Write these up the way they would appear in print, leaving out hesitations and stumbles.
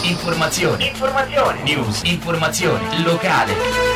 Informazione. News. Informazione. Locale.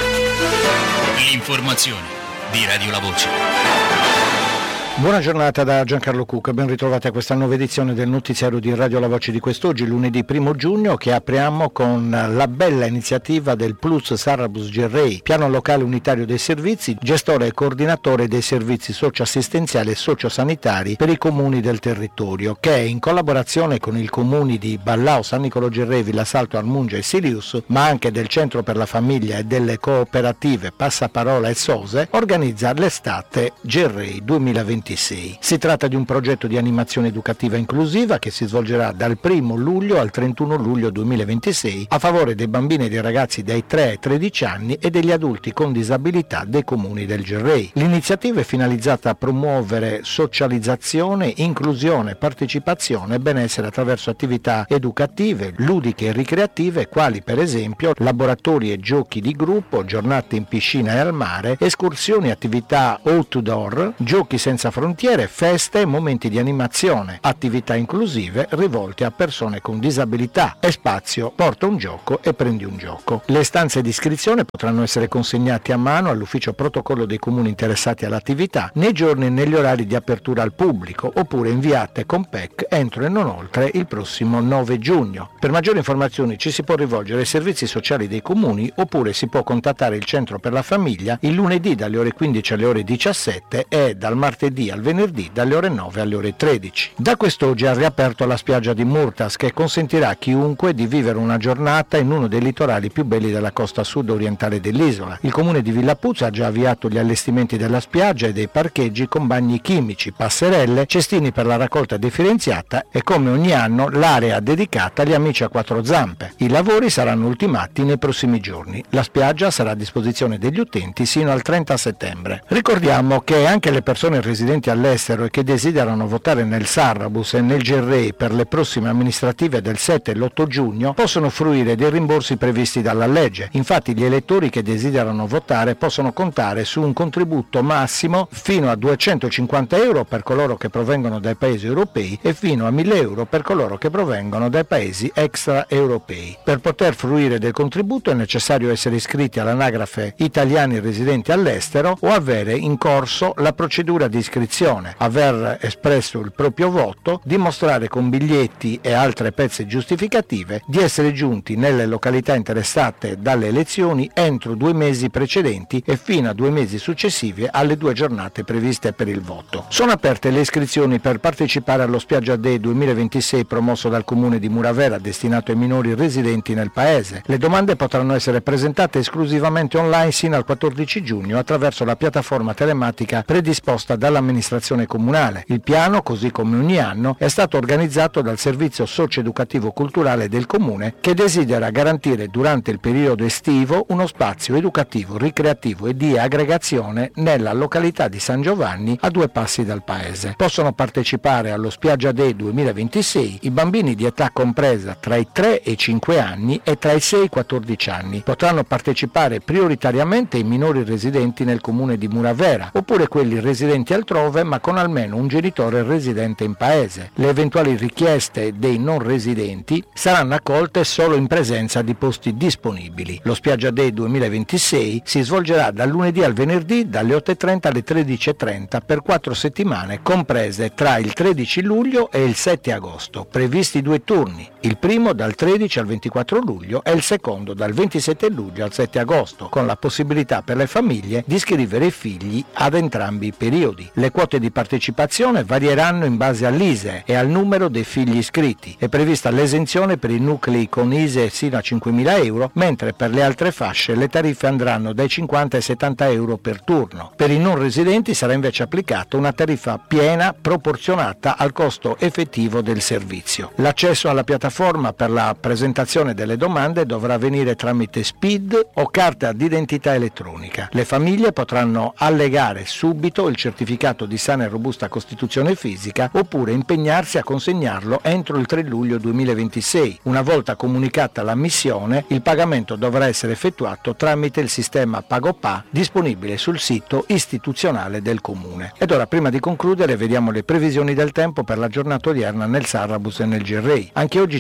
L'informazione di Radio La Voce. Buona giornata da Giancarlo Cucca, ben ritrovati a questa nuova edizione del notiziario di Radio La Voce di quest'oggi, lunedì 1 giugno, che apriamo con la bella iniziativa del Plus Sarrabus Gerrei, piano locale unitario dei servizi, gestore e coordinatore dei servizi socioassistenziali e sociosanitari per i comuni del territorio, che in collaborazione con i comuni di Ballao, San Niccolò Gerrei, Villasalto, Armungia e Silius, ma anche del Centro per la Famiglia e delle cooperative Passaparola e Sose, organizza l'estate Gerrei 2026. Si tratta di un progetto di animazione educativa inclusiva che si svolgerà dal 1 luglio al 31 luglio 2026 a favore dei bambini e dei ragazzi dai 3 ai 13 anni e degli adulti con disabilità dei comuni del Gerrei. L'iniziativa è finalizzata a promuovere socializzazione, inclusione, partecipazione e benessere attraverso attività educative, ludiche e ricreative, quali per esempio laboratori e giochi di gruppo, giornate in piscina e al mare, escursioni e attività outdoor, giochi senza frontiere, feste, momenti di animazione, attività inclusive rivolte a persone con disabilità e spazio porta un gioco e prendi un gioco. Le istanze di iscrizione potranno essere consegnate a mano all'ufficio protocollo dei comuni interessati all'attività nei giorni e negli orari di apertura al pubblico oppure inviate con PEC entro e non oltre il prossimo 9 giugno. Per maggiori informazioni ci si può rivolgere ai servizi sociali dei comuni oppure si può contattare il Centro per la Famiglia il lunedì dalle ore 15 alle ore 17 e dal martedì al venerdì dalle ore 9 alle ore 13. Da quest'oggi ha riaperto la spiaggia di Murtas, che consentirà a chiunque di vivere una giornata in uno dei litorali più belli della costa sud-orientale dell'isola. Il comune di Villapuzza ha già avviato gli allestimenti della spiaggia e dei parcheggi con bagni chimici, passerelle, cestini per la raccolta differenziata e, come ogni anno, l'area dedicata agli amici a quattro zampe. I lavori saranno ultimati nei prossimi giorni. La spiaggia sarà a disposizione degli utenti sino al 30 settembre. Ricordiamo che anche le persone residenti all'estero e che desiderano votare nel Sarrabus e nel Gerrei per le prossime amministrative del 7 e l'8 giugno possono fruire dei rimborsi previsti dalla legge. Infatti gli elettori che desiderano votare possono contare su un contributo massimo fino a 250 euro per coloro che provengono dai paesi europei e fino a 1000 euro per coloro che provengono dai paesi extraeuropei. Per poter fruire del contributo è necessario essere iscritti all'anagrafe italiani residenti all'estero o avere in corso la procedura di iscrizione, aver espresso il proprio voto, dimostrare con biglietti e altre pezze giustificative di essere giunti nelle località interessate dalle elezioni entro 2 mesi precedenti e fino a 2 mesi successivi alle 2 giornate previste per il voto. Sono aperte le iscrizioni per partecipare allo Spiaggia Day 2026 promosso dal comune di Muravera destinato ai minori residenti nel paese. Le domande potranno essere presentate esclusivamente online sino al 14 giugno attraverso la piattaforma telematica predisposta dall'amministrazione comunale. Il piano, così come ogni anno, è stato organizzato dal servizio socio-educativo culturale del comune che desidera garantire durante il periodo estivo uno spazio educativo, ricreativo e di aggregazione nella località di San Giovanni a 2 passi dal paese. Possono partecipare allo Spiaggia Day 2026 i bambini di età compresa tra i 3 e i 5 anni e tra i 6 e i 14 anni. Potranno partecipare prioritariamente i minori residenti nel comune di Muravera oppure quelli residenti altrove ma con almeno un genitore residente in paese. Le eventuali richieste dei non residenti saranno accolte solo in presenza di posti disponibili. Lo Spiaggia Day 2026 si svolgerà dal lunedì al venerdì dalle 8:30 alle 13:30 per 4 settimane comprese tra il 13 luglio e il 7 agosto. Previsti 2 turni, il primo dal 13 al 24 luglio e il secondo dal 27 luglio al 7 agosto, con la possibilità per le famiglie di iscrivere i figli ad entrambi i periodi. Le quote di partecipazione varieranno in base all'ISEE e al numero dei figli iscritti. È prevista l'esenzione per i nuclei con ISEE sino a 5.000 euro, mentre per le altre fasce le tariffe andranno dai 50 ai 70 euro per turno. Per i non residenti sarà invece applicata una tariffa piena proporzionata al costo effettivo del servizio. L'accesso alla piattaforma per la presentazione delle domande dovrà avvenire tramite SPID o carta d'identità elettronica. Le famiglie potranno allegare subito il certificato di sana e robusta costituzione fisica oppure impegnarsi a consegnarlo entro il 3 luglio 2026. Una volta comunicata l'ammissione, il pagamento dovrà essere effettuato tramite il sistema PagoPA disponibile sul sito istituzionale del Comune. Ed ora, prima di concludere, vediamo le previsioni del tempo per la giornata odierna nel Sarrabus e nel Gerrei. Anche oggi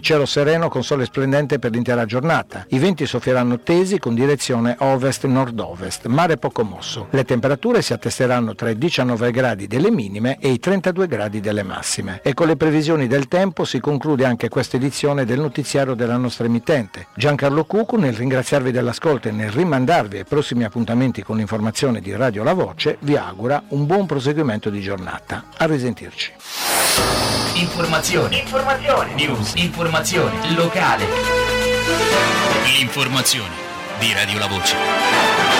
cielo sereno con sole splendente per l'intera giornata. I venti soffieranno tesi con direzione ovest-nord-ovest, mare poco mosso. Le temperature si attesteranno tra i 19 gradi delle minime e i 32 gradi delle massime. E con le previsioni del tempo si conclude anche questa edizione del notiziario della nostra emittente. Giancarlo Cucu, nel ringraziarvi dell'ascolto e nel rimandarvi ai prossimi appuntamenti con l'informazione di Radio La Voce, vi augura un buon proseguimento di giornata. A risentirci. Informazioni, news, informazione locale. L'informazione di Radio La Voce.